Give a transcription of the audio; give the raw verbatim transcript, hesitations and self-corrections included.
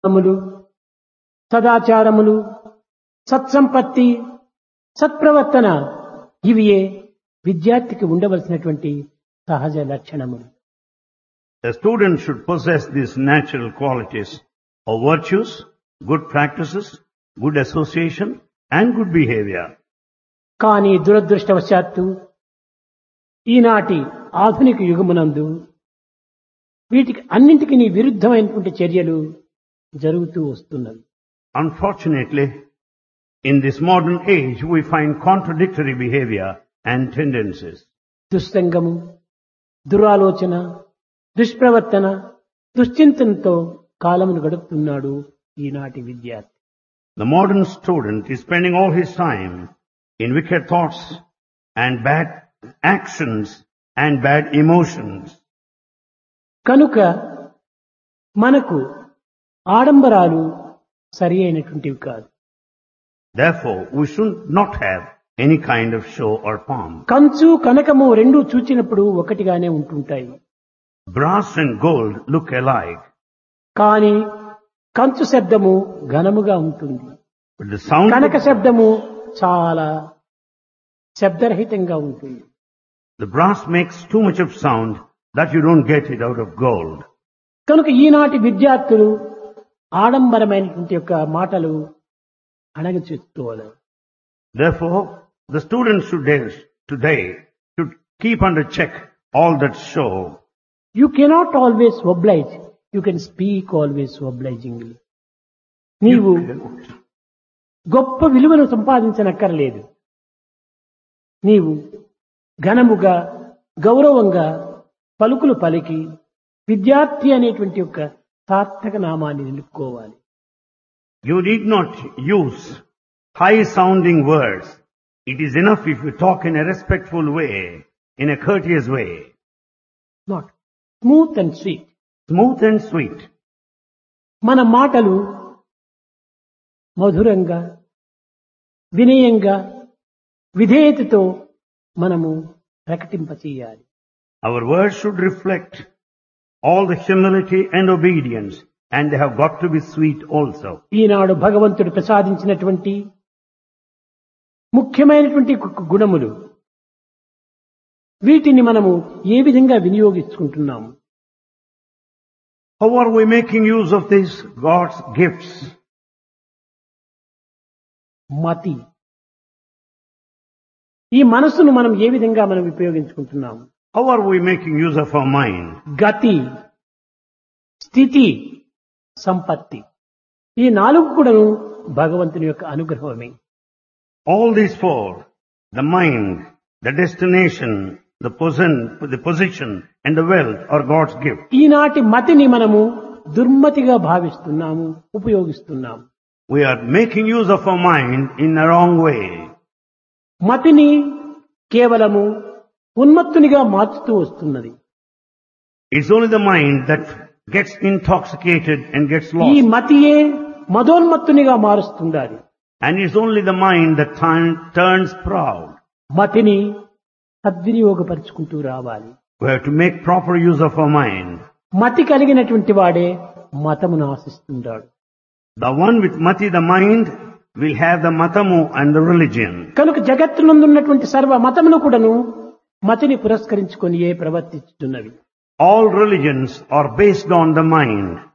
సములు సదాచారములు సత్సంపత్తి సత్ప్రవర్తన ఇవియే విద్యార్థికి ఉండవలసినటువంటి సహజ లక్షణములు. A student should possess these natural qualities of virtues, good practices, good association and good behavior. కానీ దురదృష్టవశాత్తు ఈనాటి ఆధునిక యుగమునందు వీటికి అన్నింటికి విరుద్ధమైనటువంటి చర్యలు జరుగుతూ వస్తున్నవి. Unfortunately, in this modern age, we find contradictory behavior and tendencies. దుస్సంగము, దురాలోచన, దుష్ప్రవర్తన, దుశ్చింతనతో కాలమును గడుపుతున్నాడు ఈనాటి విద్యార్థి. The modern student is spending all his time in wicked thoughts and bad actions and bad emotions. కనుక మనకు ఆడంబరాలు సరి అయినటువంటివి కాదు. Therefore, we should not have any kind of show or pomp. కంచు కనకము రెండు చూచినప్పుడు ఒకటిగానే ఉంటుంటాయి. Brass and gold look alike. కానీ కంచు శబ్దము ఘనముగా ఉంటుంది. But the sound కనక శబ్దము చాలా శబ్దరహితంగా ఉంటుంది. The brass makes too much of sound that you don't get it out of gold. కనుక ఈనాటి విద్యార్థులు ఆడంబరమైనటువంటి యొక్క మాటలు అణగచేసుకోవాలి. Therefore, the students should today should keep under check all that show. You cannot always oblige. You can speak always obligingly. నీవు గొప్ప విలువను సంపాదించనక్కర్లేదు. నీవు ఘనముగా గౌరవంగా పలుకులు పలికి విద్యార్థి అనేటువంటి యొక్క సార్థక నామాన్ని నిలుపుకోవాలి. You need not use high-sounding words. It is enough if you talk in a respectful way, in a courteous way. Not smooth and sweet. Smooth and sweet. మన మాటలు మధురంగా వినయంగా విధేయతతో మనము ప్రకటింపచేయాలి. Our words should reflect all the humility and obedience, and they have got to be sweet also. ఈనాడు భగవంతుడు ప్రసాదించినటువంటి ముఖ్యమైనటువంటి గుణములు వీటిని మనము ఏ విధంగా వినియోగించుకుంటున్నాము? How are we making use of these God's gifts? మతి, ఈ మనస్సును మనం ఏ విధంగా మనం ఉపయోగించుకుంటున్నాము? How are we making use of our mind? గతి, స్థితి, సంపత్తి, ఈ నాలుగు కూడాను భగవంతుని యొక్క అనుగ్రహమే. All these four, the mind, the destination, the position, the position and the wealth are God's gift. ఈనాటి మతిని మనము దుర్మతిగా భావిస్తున్నాము, ఉపయోగిస్తున్నాము. We are making use of our mind in a wrong way. మతిని కేవలము ఉన్మత్తునిగా మార్చుతూ వస్తున్నది. It's only the mind that gets intoxicated and gets ఈ lost. మతియే మదోన్మత్తునిగా మారుస్తుండాలి. And it's only the mind that turn- turns proud. మతిని సద్వినియోగపరుచుకుంటూ రావాలి. We have to make proper use of our mind. మతి కలిగినటువంటి వాడే మతమును ఆశిస్తుంటాడు. The one with mati, the mind, will have the matamu and the religion. కనుక జగత్తునందున్నటువంటి సర్వ మతమును కూడాను మతిని పురస్కరించుకొని ఏ ప్రవర్తిస్తున్నవి. All religions are based on the mind.